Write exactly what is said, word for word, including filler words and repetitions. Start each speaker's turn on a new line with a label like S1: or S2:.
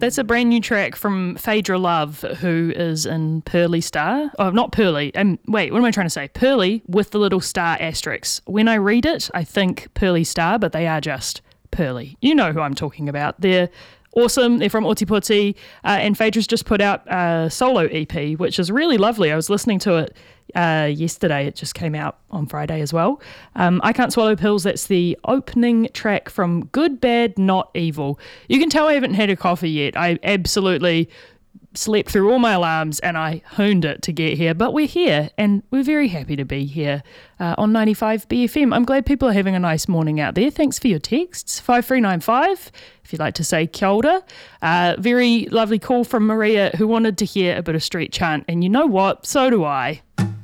S1: That's a brand new track from Phaedra Love, who is in Pearly Star. Oh, not Pearly. Um, wait, what am I trying to say? Pearly with the little star asterisks. When I read it, I think Pearly Star, but they are just Pearly. You know who I'm talking about. They're awesome. They're from Ōtepoti, uh, and Phaedra's just put out a solo E P, which is really lovely. I was listening to it uh, yesterday. It just came out on Friday as well. Um, I Can't Swallow Pills, that's the opening track from Good, Bad, Not Evil. You can tell I haven't had a coffee yet. I absolutely slept through all my alarms and I hooned it to get here, but we're here and we're very happy to be here uh, on ninety-five B F M. I'm glad people are having a nice morning out there. Thanks for your texts, five three nine five if you'd like to say kia ora. Uh, very lovely call from Maria, who wanted to hear a bit of street chant, and you know what, so do I.